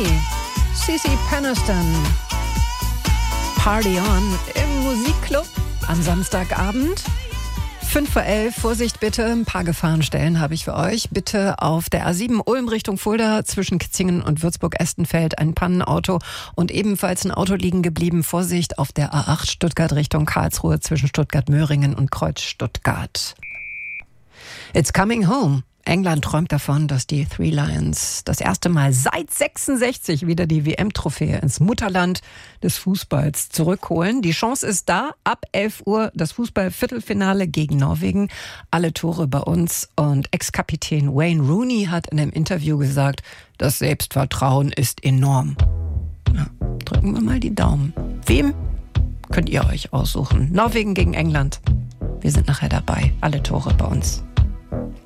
Cici Peniston. Party on im Musikclub am Samstagabend. 11:05, Vorsicht bitte, ein paar Gefahrenstellen habe ich für euch. Bitte auf der A7 Ulm Richtung Fulda zwischen Kitzingen und Würzburg-Estenfeld ein Pannenauto und ebenfalls ein Auto liegen geblieben. Vorsicht auf der A8 Stuttgart Richtung Karlsruhe zwischen Stuttgart-Möhringen und Kreuz Stuttgart. It's coming home. England träumt davon, dass die Three Lions das erste Mal seit 66 wieder die WM-Trophäe ins Mutterland des Fußballs zurückholen. Die Chance ist da. Ab 11 Uhr das Fußball-Viertelfinale gegen Norwegen. Alle Tore bei uns. Und Ex-Kapitän Wayne Rooney hat in einem Interview gesagt, das Selbstvertrauen ist enorm. Ja, drücken wir mal die Daumen. Wem könnt ihr euch aussuchen? Norwegen gegen England. Wir sind nachher dabei. Alle Tore bei uns.